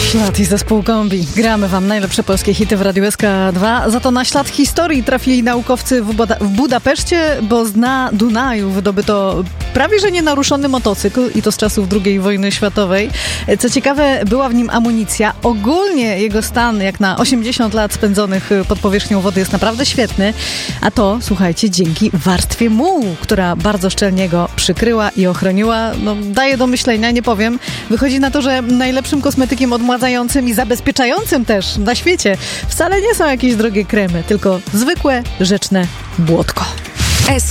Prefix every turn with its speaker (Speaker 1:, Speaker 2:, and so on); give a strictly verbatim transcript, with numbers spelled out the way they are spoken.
Speaker 1: Ślad i zespół Kombi. Gramy wam najlepsze polskie hity w Radiu S K dwa. Za to na ślad historii trafili naukowcy w, Buda- w Budapeszcie, bo z dna Dunaju wydobyto prawie że nienaruszony motocykl i to z czasów drugiej wojny światowej. Co ciekawe, była w nim amunicja. Ogólnie jego stan, jak na osiemdziesiąt lat spędzonych pod powierzchnią wody, jest naprawdę świetny. A to, słuchajcie, dzięki warstwie mułu, która bardzo szczelnie go przykryła i ochroniła. No, daje do myślenia, nie powiem. Wychodzi na to, że najlepszym kosmetykiem odmładzającym i zabezpieczającym też na świecie wcale nie są jakieś drogie kremy, tylko zwykłe, rzeczne błotko.